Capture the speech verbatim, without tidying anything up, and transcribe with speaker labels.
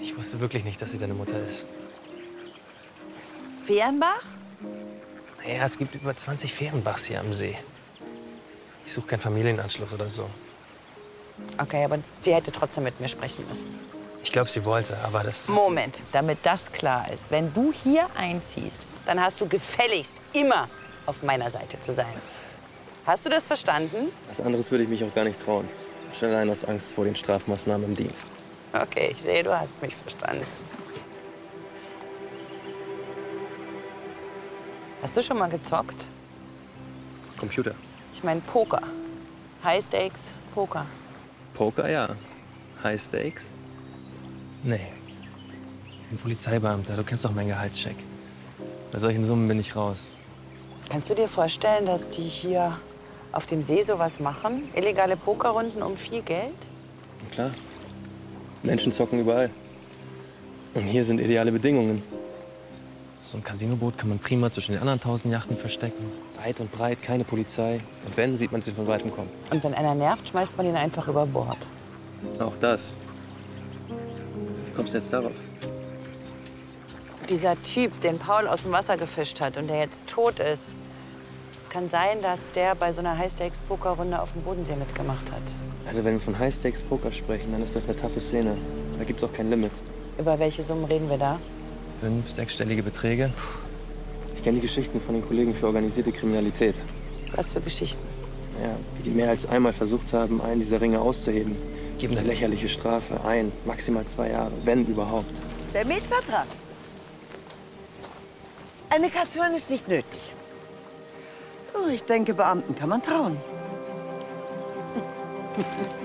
Speaker 1: Ich wusste wirklich nicht, dass sie deine Mutter ist.
Speaker 2: Fehrenbach?
Speaker 1: Naja, es gibt über zwanzig Fehrenbachs hier am See. Ich suche keinen Familienanschluss oder so.
Speaker 2: Okay, aber sie hätte trotzdem mit mir sprechen müssen.
Speaker 1: Ich glaube, sie wollte, aber das...
Speaker 2: Moment, damit das klar ist. Wenn du hier einziehst, dann hast du gefälligst immer auf meiner Seite zu sein. Hast du das verstanden?
Speaker 1: Was anderes würde ich mich auch gar nicht trauen. Schon allein aus Angst vor den Strafmaßnahmen im Dienst.
Speaker 2: Okay, ich sehe, du hast mich verstanden. Hast du schon mal gezockt?
Speaker 1: Computer.
Speaker 2: Ich meine Poker. High Stakes Poker.
Speaker 1: Poker, ja. High Stakes? Nee. Ich bin Polizeibeamter. Du kennst doch meinen Gehaltscheck. Bei solchen Summen bin ich raus.
Speaker 2: Kannst du dir vorstellen, dass die hier auf dem See sowas machen? Illegale Pokerrunden um viel Geld?
Speaker 1: Na klar. Menschen zocken überall. Und hier sind ideale Bedingungen. So ein Casinoboot kann man prima zwischen den anderen tausend Yachten verstecken. Weit und breit, keine Polizei. Und wenn, sieht man sie von weitem kommen.
Speaker 2: Und wenn einer nervt, schmeißt man ihn einfach über Bord.
Speaker 1: Auch das. Wie kommst du jetzt darauf?
Speaker 2: Dieser Typ, den Paul aus dem Wasser gefischt hat und der jetzt tot ist. Es kann sein, dass der bei so einer High-Stakes-Poker-Runde auf dem Bodensee mitgemacht hat.
Speaker 1: Also wenn wir von High-Stakes-Poker sprechen, dann ist das eine taffe Szene. Da gibt's auch kein Limit.
Speaker 2: Über welche Summen reden wir da?
Speaker 1: Fünf, sechsstellige Beträge. Ich kenne die Geschichten von den Kollegen für organisierte Kriminalität.
Speaker 2: Was für Geschichten?
Speaker 1: Ja, wie die mehr als einmal versucht haben, einen dieser Ringe auszuheben. Geben eine lächerliche Strafe, ein, maximal zwei Jahre, wenn überhaupt.
Speaker 3: Der Mietvertrag. Eine Kaution ist nicht nötig. Oh, ich denke, Beamten kann man trauen.